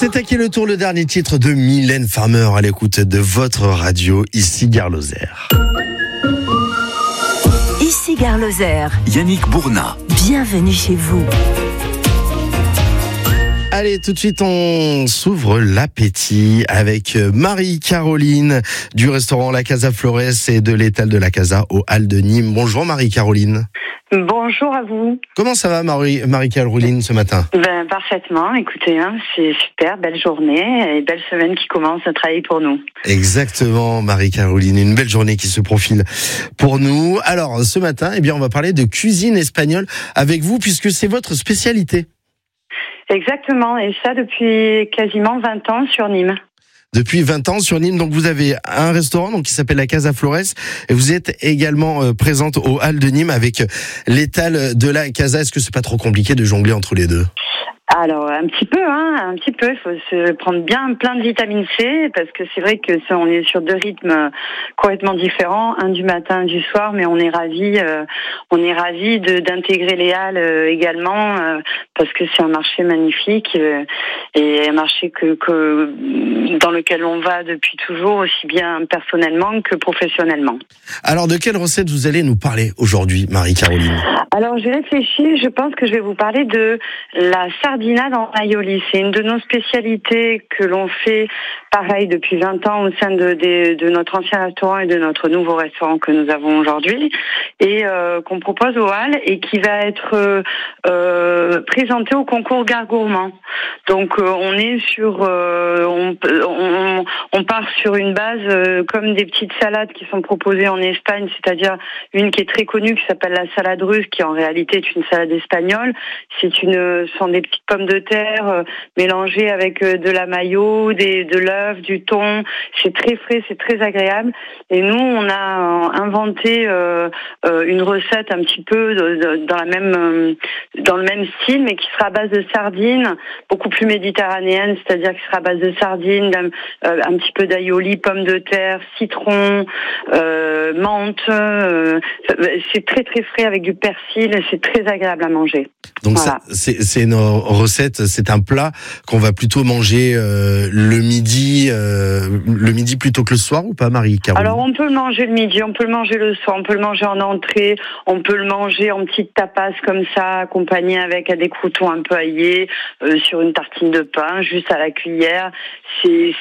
C'est à qui le tour, le dernier titre de Mylène Farmer à l'écoute de votre radio, ici Gare Lozère. Ici Gare Lozère. Yannick Bourna. Bienvenue chez vous. Allez, tout de suite, on s'ouvre l'appétit avec Marie-Caroline du restaurant La Casa Flores et de l'étal de la Casa aux Halles de Nîmes. Bonjour Marie-Caroline. Bonjour à vous. Comment ça va Marie-Caroline ce matin ? Parfaitement, écoutez, c'est super, belle journée et belle semaine qui commence à travailler pour nous. Exactement Marie-Caroline, une belle journée qui se profile pour nous. Alors ce matin, on va parler de cuisine espagnole avec vous puisque c'est votre spécialité. Exactement, et ça depuis quasiment 20 ans sur Nîmes. Depuis 20 ans sur Nîmes, donc vous avez un restaurant qui s'appelle La Casa Flores et vous êtes également présente aux Halles de Nîmes avec l'étal de la Casa. Est-ce que c'est pas trop compliqué de jongler entre les deux ? Alors un petit peu. Il faut se prendre bien plein de vitamine C parce que c'est vrai que on est sur deux rythmes complètement différents, un du matin, un du soir, mais on est ravis d'intégrer les Halles également parce que c'est un marché magnifique et un marché que dans lequel on va depuis toujours aussi bien personnellement que professionnellement. Alors de quelle recette vous allez nous parler aujourd'hui, Marie-Caroline ? Alors j'ai réfléchi, je pense que je vais vous parler de la sardinade en aioli. C'est une de nos spécialités que l'on fait pareil depuis 20 ans au sein de notre ancien restaurant et de notre nouveau restaurant que nous avons aujourd'hui et qu'on propose aux Halles et qui va être présenté au concours Gare Gourmand. Donc on est sur on part sur une base comme des petites salades qui sont proposées en Espagne, c'est-à-dire une qui est très connue qui s'appelle la salade russe qui en réalité est une salade espagnole. Ce sont des petites pommes de terre mélangées avec de la mayo, de l'œuf, du thon. C'est très frais, c'est très agréable. Et nous, on a inventé une recette un petit peu dans le même style, mais qui sera à base de sardines, beaucoup plus méditerranéenne, c'est-à-dire qui sera à base de sardines, un petit peu d'aioli, pommes de terre, citron, menthe. C'est très très frais avec du persil et c'est très agréable à manger. Donc voilà. Ça, c'est une recette, c'est un plat qu'on va plutôt manger le midi plutôt que le soir ou pas, Marie-Caroline ? Alors on peut le manger le midi, on peut le manger le soir, on peut le manger en entrée, on peut le manger en petite tapas comme ça, accompagné avec des croûtons un peu aillés, sur une tartine de pain, juste à la cuillère. C'est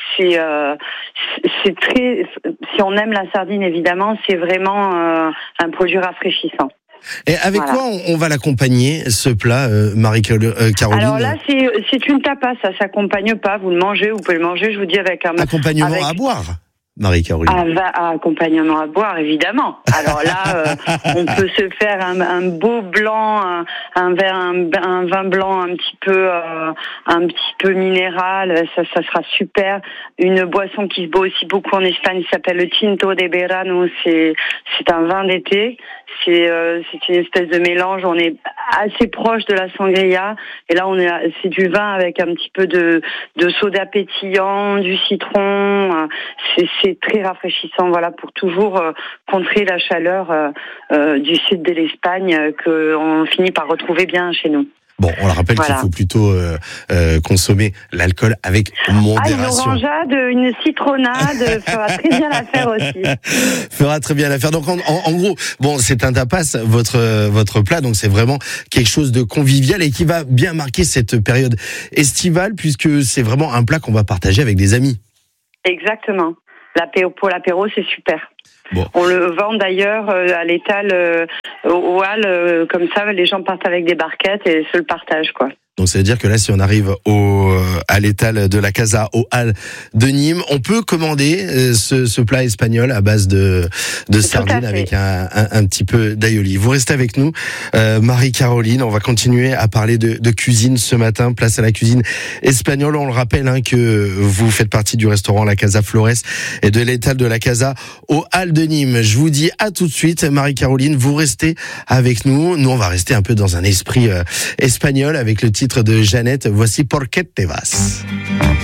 très, si on aime la sardine évidemment, c'est vraiment un produit rafraîchissant. Et avec quoi on va l'accompagner, ce plat, Marie-Caroline ? Alors là, c'est une tapas, ça s'accompagne pas. Vous le mangez, vous pouvez le manger, je vous dis, avec un... Accompagnement à boire, Marie-Caroline. Accompagnement à boire, évidemment. Alors là, on peut se faire un beau blanc, un vin blanc un petit peu minéral, ça sera super. Une boisson qui se boit aussi beaucoup en Espagne, qui s'appelle le Tinto de Verano, c'est un vin d'été. C'est une espèce de mélange, on est assez proche de la sangria et là c'est du vin avec un petit peu de soda pétillant, du citron, c'est très rafraîchissant, voilà, pour toujours contrer la chaleur du sud de l'Espagne qu'on finit par retrouver bien chez nous. Bon, on le rappelle qu'il faut plutôt consommer l'alcool avec modération. Une orangeade, une citronnade fera très bien l'affaire aussi. Fera très bien l'affaire. Donc en gros, bon, c'est un tapas, votre plat, donc c'est vraiment quelque chose de convivial et qui va bien marquer cette période estivale puisque c'est vraiment un plat qu'on va partager avec des amis. Exactement. Pour l'apéro, c'est super. Bon. On le vend d'ailleurs à l'étal, aux Halles, comme ça les gens partent avec des barquettes et se le partagent, quoi. Donc ça veut dire que là, si on arrive à l'étal de la Casa aux Halles de Nîmes, on peut commander ce plat espagnol à base de sardines avec un petit peu d'aioli. Vous restez avec nous, Marie-Caroline. On va continuer à parler de cuisine ce matin. Place à la cuisine espagnole. On le rappelle que vous faites partie du restaurant La Casa Flores et de l'étal de la Casa aux Halles de Nîmes. Je vous dis à tout de suite, Marie-Caroline. Vous restez avec nous. Nous, on va rester un peu dans un esprit espagnol avec le titre de Jeannette, voici Por qué te vas.